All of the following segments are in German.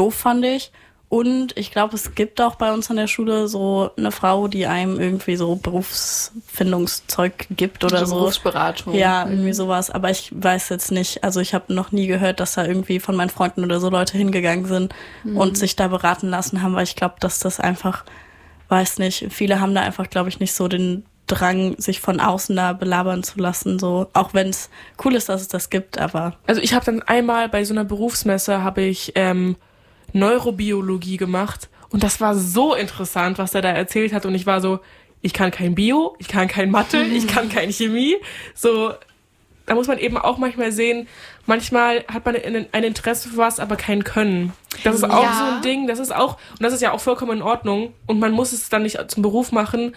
doof, fand ich. Und ich glaube, es gibt auch bei uns an der Schule so eine Frau, die einem irgendwie so Berufsfindungszeug gibt oder so. Berufsberatung. Ja, irgendwie sowas. Aber ich weiß jetzt nicht, also ich habe noch nie gehört, dass da irgendwie von meinen Freunden oder so Leute hingegangen sind und sich da beraten lassen haben, weil ich glaube, dass das einfach, weiß nicht, viele haben da einfach, glaube ich, nicht so den Drang, sich von außen da belabern zu lassen, so. Auch wenn es cool ist, dass es das gibt, aber... Also ich habe dann einmal bei so einer Berufsmesse habe ich Neurobiologie gemacht und das war so interessant, was er da erzählt hat und ich war so, ich kann kein Bio, ich kann kein Mathe, ich kann kein Chemie, so, da muss man eben auch manchmal sehen, manchmal hat man ein Interesse für was, aber kein Können. Das ist auch so ein Ding, das ist ja auch vollkommen in Ordnung und man muss es dann nicht zum Beruf machen.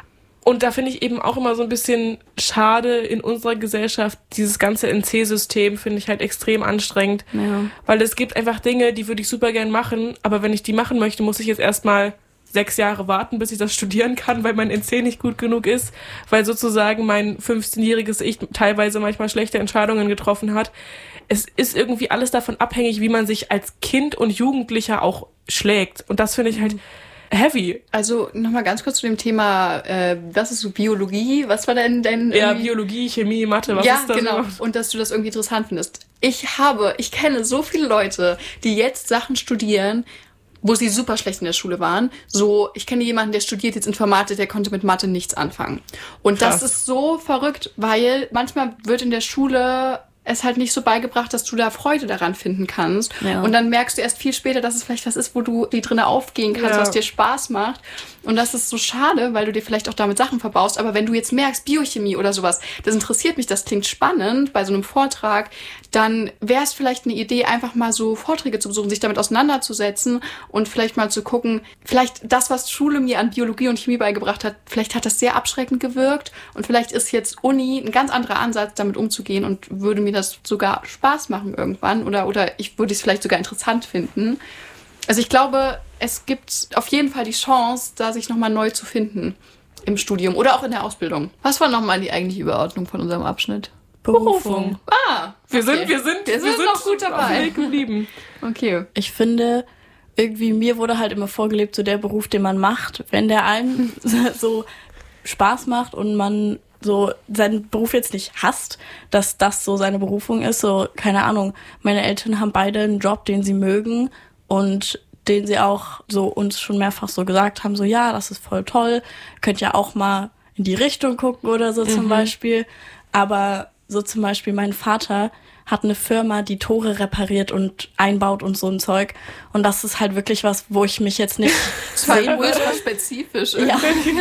Und da finde ich eben auch immer so ein bisschen schade in unserer Gesellschaft, dieses ganze NC-System finde ich halt extrem anstrengend. Ja. Weil es gibt einfach Dinge, die würde ich super gern machen, aber wenn ich die machen möchte, muss ich jetzt erstmal 6 Jahre warten, bis ich das studieren kann, weil mein NC nicht gut genug ist, weil sozusagen mein 15-jähriges Ich teilweise manchmal schlechte Entscheidungen getroffen hat. Es ist irgendwie alles davon abhängig, wie man sich als Kind und Jugendlicher auch schlägt. Und das finde ich halt heavy. Also nochmal ganz kurz zu dem Thema, was ist so Biologie? Was war dein ja, Biologie, Chemie, Mathe, was ist das? Ja, genau. Und dass du das irgendwie interessant findest. Ich kenne so viele Leute, die jetzt Sachen studieren, wo sie super schlecht in der Schule waren. So, ich kenne jemanden, der studiert jetzt Informatik, der konnte mit Mathe nichts anfangen. Und Krass. Das ist so verrückt, weil manchmal wird in der Schule es halt nicht so beigebracht, dass du da Freude daran finden kannst. Ja. Und dann merkst du erst viel später, dass es vielleicht was ist, wo du die drinne aufgehen kannst, was dir Spaß macht. Und das ist so schade, weil du dir vielleicht auch damit Sachen verbaust. Aber wenn du jetzt merkst, Biochemie oder sowas, das interessiert mich, das klingt spannend bei so einem Vortrag, dann wäre es vielleicht eine Idee, einfach mal so Vorträge zu besuchen, sich damit auseinanderzusetzen und vielleicht mal zu gucken, vielleicht das, was Schule mir an Biologie und Chemie beigebracht hat, vielleicht hat das sehr abschreckend gewirkt und vielleicht ist jetzt Uni ein ganz anderer Ansatz, damit umzugehen und würde mir das sogar Spaß machen irgendwann oder ich würde es vielleicht sogar interessant finden. Also ich glaube, es gibt auf jeden Fall die Chance, da sich nochmal neu zu finden im Studium oder auch in der Ausbildung. Was war nochmal die eigentliche Überordnung von unserem Abschnitt? Berufung. Ah, okay. Wir sind noch gut dabei. Geblieben. Okay. Ich finde, irgendwie mir wurde halt immer vorgelebt, so der Beruf, den man macht, wenn der einem so Spaß macht und man so seinen Beruf jetzt nicht hasst, dass das so seine Berufung ist, so, keine Ahnung, meine Eltern haben beide einen Job, den sie mögen und den sie auch so uns schon mehrfach so gesagt haben, so, ja, das ist voll toll, könnt ja auch mal in die Richtung gucken oder so zum Beispiel, aber so zum Beispiel mein Vater hat eine Firma, die Tore repariert und einbaut und so ein Zeug. Und das ist halt wirklich was, wo ich mich jetzt nicht sehen würde. Spezifisch. Ja.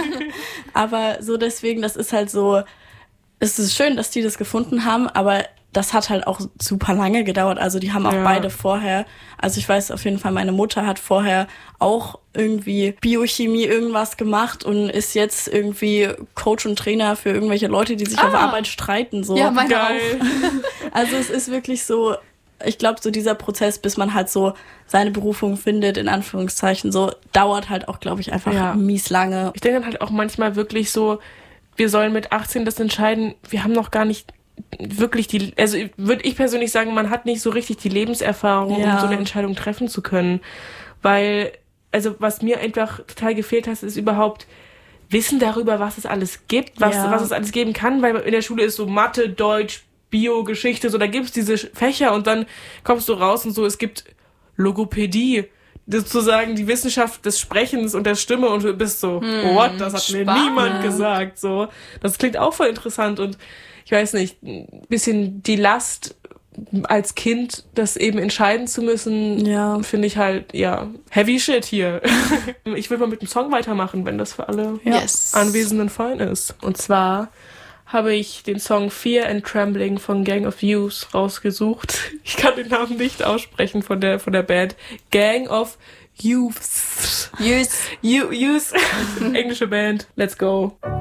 Aber so deswegen, das ist halt so, es ist schön, dass die das gefunden haben, aber das hat halt auch super lange gedauert. Also die haben auch beide vorher, also ich weiß auf jeden Fall, meine Mutter hat vorher auch irgendwie Biochemie irgendwas gemacht und ist jetzt irgendwie Coach und Trainer für irgendwelche Leute, die sich auf Arbeit streiten. So. Ja, meine Geil. auch. Also es ist wirklich so, ich glaube, so dieser Prozess, bis man halt so seine Berufung findet, in Anführungszeichen, so dauert halt auch, glaube ich, einfach mies lange. Ich denke dann halt auch manchmal wirklich so, wir sollen mit 18 das entscheiden, wir haben noch gar nicht wirklich also würde ich persönlich sagen, man hat nicht so richtig die Lebenserfahrung, um so eine Entscheidung treffen zu können. Weil, also was mir einfach total gefehlt hat, ist überhaupt Wissen darüber, was es alles gibt, was es alles geben kann, weil in der Schule ist so Mathe, Deutsch, Bio, Geschichte, so da gibt's diese Fächer und dann kommst du raus und so, es gibt Logopädie, sozusagen die Wissenschaft des Sprechens und der Stimme und du bist so, what, das hat mir niemand gesagt, so. Das klingt auch voll interessant und ich weiß nicht, ein bisschen die Last als Kind, das eben entscheiden zu müssen, finde ich halt, heavy shit hier. Ich will mal mit dem Song weitermachen, wenn das für alle Anwesenden fein ist. Und zwar habe ich den Song Fear and Trembling von Gang of Youth rausgesucht. Ich kann den Namen nicht aussprechen von der Band. Gang of Youth. Youth. Englische Band. Let's go.